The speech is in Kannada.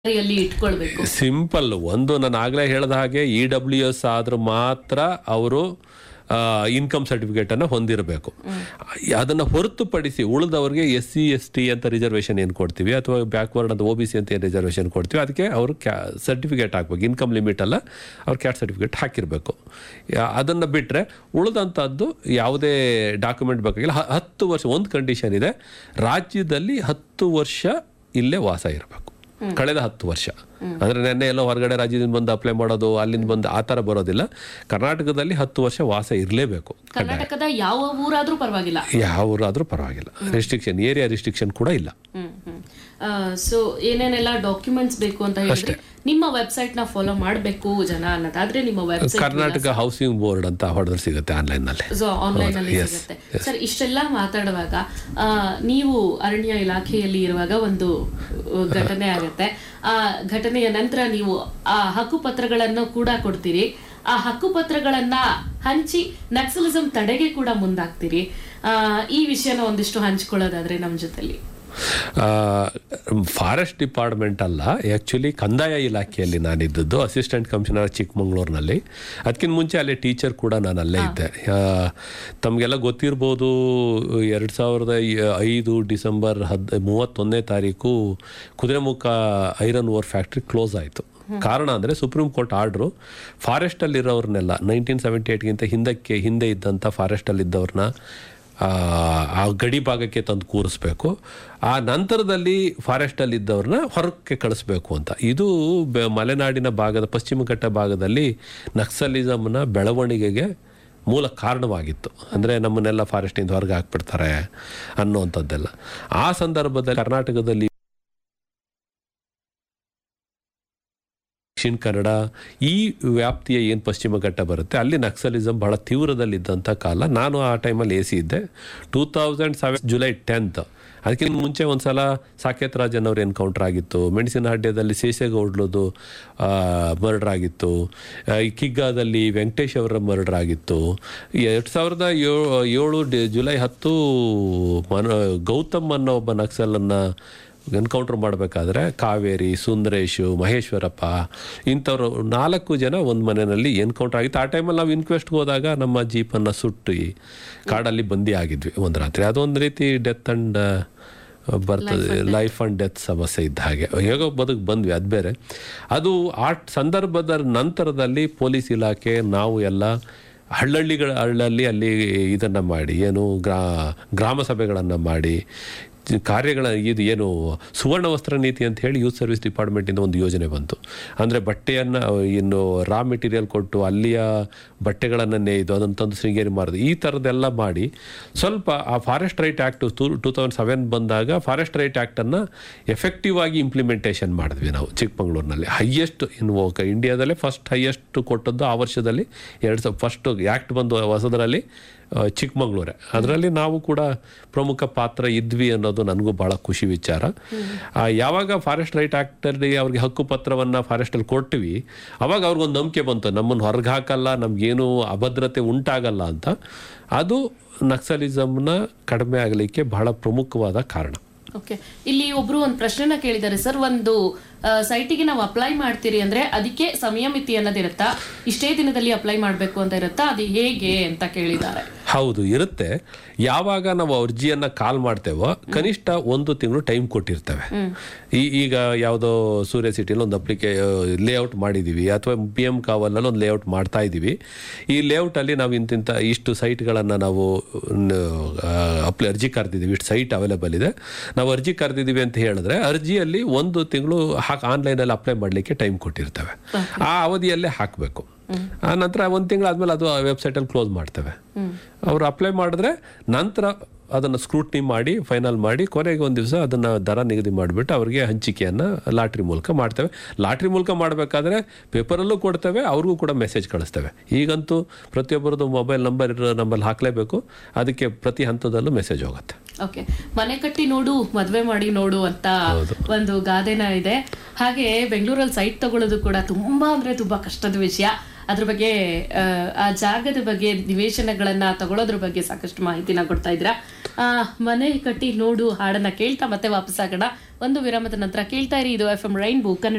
ಇಟ್ಕೊಳ್ಬೇಕು? ಸಿಂಪಲ್. ಒಂದು ನಾನು ಆಗ್ಲೇ ಹೇಳ್ದ ಹಾಗೆ EWS ಆದ್ರೂ ಮಾತ್ರ ಅವರು ಇನ್ಕಮ್ ಸರ್ಟಿಫಿಕೇಟ್ ಅನ್ನ ಹೊಂದಿರಬೇಕು. ಅದನ್ನ ಹೊರತುಪಡಿಸಿ ಉಳಿದವ್ರಿಗೆ SC ST ಅಂತ ರಿಸರ್ವೇಶನ್ ಏನ್ ಕೊಡ್ತೀವಿ ಅಥವಾ ಬ್ಯಾಕ್ವರ್ಡ್ ಅಂತ OBC ಅಂತ ಏನ್ ರಿಸರ್ವೇಶನ್ ಕೊಡ್ತೀವಿ ಅದಕ್ಕೆ ಅವರು ಸರ್ಟಿಫಿಕೇಟ್ ಹಾಕ್ಬೇಕು. ಇನ್ಕಮ್ ಲಿಮಿಟ್ ಅಲ್ಲ, ಅವ್ರು ಕ್ಯಾಟ್ ಸರ್ಟಿಫಿಕೇಟ್ ಹಾಕಿರ್ಬೇಕು. ಅದನ್ನ ಬಿಟ್ರೆ ಉಳಿದಂಥದ್ದು ಯಾವುದೇ ಡಾಕ್ಯುಮೆಂಟ್ ಬೇಕಾಗಿಲ್ಲ. 10 ವರ್ಷ ಒಂದು ಕಂಡೀಷನ್ ಇದೆ, ರಾಜ್ಯದಲ್ಲಿ 10 ವರ್ಷ ಇಲ್ಲೇ ವಾಸ ಇರಬೇಕು ಕಳೆದ 10 ವರ್ಷ. ಅಂದ್ರೆ ನೆನ್ನೆ ಎಲ್ಲೋ ಹೊರಗಡೆ ರಾಜ್ಯದಿಂದ ಬಂದು ಅಪ್ಲೈ ಮಾಡೋದು, ಅಲ್ಲಿಂದ ಬಂದು ಆ ಥರ ಬರೋದಿಲ್ಲ. ಕರ್ನಾಟಕದಲ್ಲಿ 10 ವರ್ಷ ವಾಸ ಇರಲೇಬೇಕು. ಕರ್ನಾಟಕದ ಯಾವ ಊರಾದ್ರೂ ಪರವಾಗಿಲ್ಲ, ಯಾವ ಊರಾದ್ರೂ ಪರವಾಗಿಲ್ಲ. ರೆಸ್ಟ್ರಿಕ್ಷನ್, ಏರಿಯಾ ರಿಸ್ಟ್ರಿಕ್ಷನ್ ಕೂಡ ಇಲ್ಲ. ಸೊ ಏನೇನೆಲ್ಲ ಡಾಕ್ಯುಮೆಂಟ್ಸ್ ಬೇಕು ಅಂತ ಹೇಳಿದ್ರೆ ನಿಮ್ಮ ವೆಬ್ಸೈಟ್ ನ ಫಾಲೋ ಮಾಡಬೇಕು ಜನ ಅನ್ನೋದಾದ್ರೆ ನಿಮ್ಮ ವೆಬ್ಸೈಟ್ ಕರ್ನಾಟಕ ಹೌಸಿಂಗ್ ಬೋರ್ಡ್ ಅಂತ ಹೊಡೆದ್ರೆ ಸಿಗುತ್ತೆ ಆನ್ಲೈನ್ ನಲ್ಲಿ. ಸೊ ಆನ್ಲೈನ್ ಅಲ್ಲಿ ಸಿಗುತ್ತೆ. ಸರ್, ಇಷ್ಟೆಲ್ಲ ಮಾತಾಡುವಾಗ ನೀವು ಅರಣ್ಯ ಇಲಾಖೆಯಲ್ಲಿ ಇರುವಾಗ ಒಂದು ಘಟನೆ ಆಗುತ್ತೆ. ಆ ಘಟನೆಯ ನಂತರ ನೀವು ಆ ಹಕ್ಕುಪತ್ರಗಳನ್ನು ಕೂಡ ಕೊಡ್ತೀರಿ. ಆ ಹಕ್ಕುಪತ್ರಗಳನ್ನ ಹಂಚಿ ನಕ್ಸಲಿಸಂ ತಡೆಗೆ ಕೂಡ ಮುಂದಾಗ್ತೀರಿ. ಈ ವಿಷಯನ ಒಂದಿಷ್ಟು ಹಂಚ್ಕೊಳ್ಳೋದಾದ್ರೆ ನಮ್ಮ ಜೊತೆಲಿ. ಫಾರೆಸ್ಟ್ ಡಿಪಾರ್ಟ್ಮೆಂಟ್ ಅಲ್ಲ, ಆ್ಯಕ್ಚುಲಿ ಕಂದಾಯ ಇಲಾಖೆಯಲ್ಲಿ ನಾನಿದ್ದದ್ದು, ಅಸಿಸ್ಟೆಂಟ್ ಕಮಿಷನರ್ ಚಿಕ್ಕಮಂಗ್ಳೂರಿನಲ್ಲಿ. ಅದಕ್ಕಿಂತ ಮುಂಚೆ ಅಲ್ಲಿ ಟೀಚರ್ ಕೂಡ ನಾನು ಅಲ್ಲೇ ಇದ್ದೆ. ತಮಗೆಲ್ಲ ಗೊತ್ತಿರ್ಬೋದು, 2005 ಡಿಸೆಂಬರ್ 31ನೇ ತಾರೀಕು Kudremukh iron ore factory close ಆಯಿತು. ಕಾರಣ ಅಂದರೆ ಸುಪ್ರೀಂ ಕೋರ್ಟ್ ಆರ್ಡ್ರು ಫಾರೆಸ್ಟಲ್ಲಿರೋರ್ನೆಲ್ಲ 1978ಗಿಂತ ಹಿಂದೆ ಇದ್ದಂಥ ಫಾರೆಸ್ಟಲ್ಲಿದ್ದವ್ರನ್ನ ಆ ಗಡಿ ಭಾಗಕ್ಕೆ ತಂದು ಕೂರಿಸ್ಬೇಕು, ಆ ನಂತರದಲ್ಲಿ ಫಾರೆಸ್ಟಲ್ಲಿ ಇದ್ದವ್ರನ್ನ ಹೊರಕ್ಕೆ ಕಳಿಸ್ಬೇಕು ಅಂತ. ಇದು ಮಲೆನಾಡಿನ ಭಾಗದ ಪಶ್ಚಿಮ ಘಟ್ಟ ಭಾಗದಲ್ಲಿ ನಕ್ಸಲಿಸಮ್ನ ಬೆಳವಣಿಗೆಗೆ ಮೂಲ ಕಾರಣವಾಗಿತ್ತು. ಅಂದರೆ ನಮ್ಮನ್ನೆಲ್ಲ ಫಾರೆಸ್ಟಿಂದ ಹೊರಗೆ ಹಾಕ್ಬಿಡ್ತಾರೆ ಅನ್ನುವಂಥದ್ದೆಲ್ಲ. ಆ ಸಂದರ್ಭದಲ್ಲಿ ಕರ್ನಾಟಕದಲ್ಲಿ ದಕ್ಷಿಣ ಕನ್ನಡ ಈ ವ್ಯಾಪ್ತಿಯ ಏನು ಪಶ್ಚಿಮ ಘಟ್ಟ ಬರುತ್ತೆ ಅಲ್ಲಿ ನಕ್ಸಲಿಸಮ್ ಬಹಳ ತೀವ್ರದಲ್ಲಿದ್ದಂಥ ಕಾಲ. ನಾನು ಆ ಟೈಮಲ್ಲಿ AC ಇದ್ದೆ. 2007 ಜುಲೈ 10th, ಅದಕ್ಕಿಂತ ಮುಂಚೆ ಒಂದ್ಸಲ ಸಾಕೇತ್ ರಾಜನ್ ಅವ್ರ ಎನ್ಕೌಂಟರ್ ಆಗಿತ್ತು. ಮೆಣಸಿನಹಳ್ಳಿಯಲ್ಲಿ ಶೇಷಗೌಡ್ಲದು ಮರ್ಡರ್ ಆಗಿತ್ತು. ಈ ಕಿಗ್ಗಾದಲ್ಲಿ ವೆಂಕಟೇಶ್ ಅವರ ಮರ್ಡರ್ ಆಗಿತ್ತು. 2007 ಜುಲೈ 10 ಗೌತಮ್ ಅನ್ನೋ ಒಬ್ಬ ನಕ್ಸಲನ್ನು ಎನ್ಕೌಂಟರ್ ಮಾಡಬೇಕಾದ್ರೆ ಕಾವೇರಿ, ಸುಂದರೇಶು, ಮಹೇಶ್ವರಪ್ಪ ಇಂಥವ್ರು 4 ಜನ ಒಂದು ಮನೆಯಲ್ಲಿ ಎನ್ಕೌಂಟರ್ ಆಗಿತ್ತು. ಆ ಟೈಮಲ್ಲಿ ನಾವು ಇನ್ಕ್ವೆಸ್ಟ್ಗೆ ಹೋದಾಗ ನಮ್ಮ ಜೀಪನ್ನು ಸುಟ್ಟು ಕಾಡಲ್ಲಿ ಬಂದಿ ಆಗಿದ್ವಿ ಒಂದು ರಾತ್ರಿ. ಅದೊಂದು ರೀತಿ ಡೆತ್ ಆ್ಯಂಡ್ ಬರ್ತದೆ, ಲೈಫ್ ಆ್ಯಂಡ್ ಡೆತ್ ಸಮಸ್ಯೆ ಇದ್ದ ಹಾಗೆ ಹೇಗೋ ಬದುಕು ಬಂದ್ವಿ, ಅದು ಬೇರೆ. ಅದು ಆ ಸಂದರ್ಭದ ನಂತರದಲ್ಲಿ ಪೊಲೀಸ್ ಇಲಾಖೆ ನಾವು ಎಲ್ಲ ಹಳ್ಳಲ್ಲಿ ಅಲ್ಲಿ ಇದನ್ನು ಮಾಡಿ ಏನು ಗ್ರಾಮ ಸಭೆಗಳನ್ನು ಮಾಡಿ ಇದು ಏನು ಸುವರ್ಣ ವಸ್ತ್ರ ನೀತಿ ಅಂತ ಹೇಳಿ ಯೂತ್ ಸರ್ವಿಸ್ ಡಿಪಾರ್ಟ್ಮೆಂಟಿಂದ ಒಂದು ಯೋಜನೆ ಬಂತು. ಅಂದರೆ ಬಟ್ಟೆಯನ್ನು ಇನ್ನು ರಾ ಮೆಟೀರಿಯಲ್ ಕೊಟ್ಟು ಅಲ್ಲಿಯ ಬಟ್ಟೆಗಳನ್ನು ನೇಯ್ದು ಅದನ್ನು ತಂದು ಶೃಂಗೇರಿ ಮಾರೋದು, ಈ ಥರದ್ದೆಲ್ಲ ಮಾಡಿ ಸ್ವಲ್ಪ ಆ ಫಾರೆಸ್ಟ್ ರೈಟ್ ಆ್ಯಕ್ಟ್ 2007 ಬಂದಾಗ ಫಾರೆಸ್ಟ್ ರೈಟ್ ಆ್ಯಕ್ಟನ್ನು ಎಫೆಕ್ಟಿವ್ ಆಗಿ ಇಂಪ್ಲಿಮೆಂಟೇಷನ್ ಮಾಡಿದ್ವಿ ನಾವು ಚಿಕ್ಕಮಂಗ್ಳೂರಿನಲ್ಲಿ. ಹೈಯೆಸ್ಟ್ ಇನ್ನು ಇಂಡಿಯಾದಲ್ಲೇ ಫಸ್ಟ್ ಹೈಯೆಸ್ಟ್ ಕೊಟ್ಟದ್ದು ಆ ವರ್ಷದಲ್ಲಿ ಫಸ್ಟ್ ಆ್ಯಕ್ಟ್ ಬಂದು ಹೊಸದರಲ್ಲಿ ಚಿಕ್ಕಮಂಗ್ಳೂರೇ. ಅದರಲ್ಲಿ ನಾವು ಕೂಡ ಪ್ರಮುಖ ಪಾತ್ರ ಇದ್ವಿ ಅನ್ನೋದು ನನಗೂ ಭಾಳ ಖುಷಿ ವಿಚಾರ. ಯಾವಾಗ ಫಾರೆಸ್ಟ್ ರೈಟ್ ಆ್ಯಕ್ಟಲ್ಲಿ ಅವ್ರಿಗೆ ಹಕ್ಕು ಪತ್ರವನ್ನು ಫಾರೆಸ್ಟಲ್ಲಿ ಕೊಡ್ತೀವಿ ಅವಾಗ ಅವ್ರಿಗೊಂದು ನಂಬಿಕೆ ಬಂತು, ನಮ್ಮನ್ನು ಹೊರಗೆ ಹಾಕಲ್ಲ, ನಮಗೇನು ಅಭದ್ರತೆ ಉಂಟಾಗಲ್ಲ ಅಂತ. ಅದು ನಕ್ಸಲಿಸಮ್ನ ಕಡಿಮೆ ಆಗಲಿಕ್ಕೆ ಬಹಳ ಪ್ರಮುಖವಾದ ಕಾರಣ. ಓಕೆ, ಇಲ್ಲಿ ಒಬ್ರು ಒಂದು ಪ್ರಶ್ನೆನ ಕೇಳಿದ್ದಾರೆ ಸರ್. ಒಂದು ಸೈಟಿಗೆ ನಾವು ಅಪ್ಲೈ ಮಾಡ್ತೀರಿ ಅಂದ್ರೆ ಅದಕ್ಕೆ ಸಮಯ ಮಿತಿ ಅನ್ನೋದಿರುತ್ತಾ? ಇಷ್ಟೇ ದಿನದಲ್ಲಿ ಅಪ್ಲೈ ಮಾಡಬೇಕು ಅಂತ ಇರುತ್ತಾ? ಅದು ಹೇಗೆ ಅಂತ ಕೇಳಿದ್ದಾರೆ. ಹೌದು, ಇರುತ್ತೆ. ಯಾವಾಗ ನಾವು ಅರ್ಜಿಯನ್ನ ಕಾಲ್ ಮಾಡ್ತೇವೋ ಕನಿಷ್ಠ 1 ತಿಂಗಳು ಟೈಮ್ ಕೊಟ್ಟಿರ್ತೇವೆ. ಈಗ ಯಾವುದೋ ಸೂರ್ಯ ಸಿಟಿಯಲ್ಲಿ ಒಂದು ಲೇಔಟ್ ಮಾಡಿದೀವಿ ಅಥವಾ PM ಕಾವಲಲ್ಲಿ ಒಂದು ಲೇಔಟ್ ಮಾಡ್ತಾ ಇದ್ದೀವಿ. ಈ ಲೇಔಟ್ ಅಲ್ಲಿ ನಾವು ಇಷ್ಟು ಸೈಟ್ಗಳನ್ನು ನಾವು ಅರ್ಜಿ ಕರೆದಿದ್ದೀವಿ, ಇಷ್ಟು ಸೈಟ್ ಅವೈಲೇಬಲ್ ಇದೆ, ನಾವು ಅರ್ಜಿ ಕರೆದಿದ್ದೀವಿ ಅಂತ ಹೇಳಿದ್ರೆ ಅರ್ಜಿಯಲ್ಲಿ 1 ತಿಂಗಳು ಆನ್ಲೈನಲ್ಲಿ ಅಪ್ಲೈ ಮಾಡಲಿಕ್ಕೆ ಟೈಮ್ ಕೊಟ್ಟಿರ್ತೇವೆ. ಆ ಅವಧಿಯಲ್ಲೇ ಹಾಕಬೇಕು. ಆ ನಂತರ 1 ತಿಂಗಳಾದ್ಮೇಲೆ ಅದು ವೆಬ್ಸೈಟಲ್ಲಿ ಕ್ಲೋಸ್ ಮಾಡ್ತೇವೆ. ಅವರು ಅಪ್ಲೈ ಮಾಡಿದ್ರೆ ನಂತರ ಅದನ್ನು ಸ್ಕ್ರೂಟ್ನಿ ಮಾಡಿ ಫೈನಲ್ ಮಾಡಿ ಕೊನೆಗೆ ಒಂದು ದಿವಸ ಅದನ್ನು ದರ ನಿಗದಿ ಮಾಡಿಬಿಟ್ಟು ಅವರಿಗೆ ಹಂಚಿಕೆಯನ್ನು ಲಾಟ್ರಿ ಮೂಲಕ ಮಾಡ್ತೇವೆ. ಲಾಟ್ರಿ ಮೂಲಕ ಮಾಡಬೇಕಾದ್ರೆ ಪೇಪರಲ್ಲೂ ಕೊಡ್ತೇವೆ, ಅವ್ರಿಗೂ ಕೂಡ ಮೆಸೇಜ್ ಕಳಿಸ್ತೇವೆ. ಈಗಂತೂ ಪ್ರತಿಯೊಬ್ಬರದ್ದು ಮೊಬೈಲ್ ನಂಬರ್ ನಮ್ಮಲ್ಲಿ ಹಾಕಲೇಬೇಕು, ಅದಕ್ಕೆ ಪ್ರತಿ ಹಂತದಲ್ಲೂ ಮೆಸೇಜ್ ಹೋಗುತ್ತೆ. ಓಕೆ, ಮನೆ ಕಟ್ಟಿ ನೋಡು ಮದುವೆ ಮಾಡಿ ನೋಡು ಅಂತ ಒಂದು ಗಾದೆನ ಇದೆ. ಹಾಗೆ ಬೆಂಗಳೂರಲ್ಲಿ ಸೈಟ್ ತಗೊಳ್ಳೋದು ಕೂಡ ತುಂಬಾ ಕಷ್ಟದ ವಿಷಯ. ಅದ್ರ ಬಗ್ಗೆ ಆ ಜಾಗದ ಬಗ್ಗೆ ನಿವೇಶನಗಳನ್ನ ತಗೊಳ್ಳೋದ್ರ ಬಗ್ಗೆ ಸಾಕಷ್ಟು ಮಾಹಿತಿನ ಕೊಡ್ತಾ ಇದ್ದೀರಾ. ಮನೆ ಕಟ್ಟಿ ನೋಡು ಹಾಡನ್ನ ಕೇಳ್ತಾ ಮತ್ತೆ ವಾಪಸ್ ಆಗೋಣ. ಒಂದು ವಿರಾಮದ ನಂತರ ಕೇಳ್ತಾ ಇರಿ. ಇದು FM ರೈನ್ಬೋ ಕನ್ನಡ.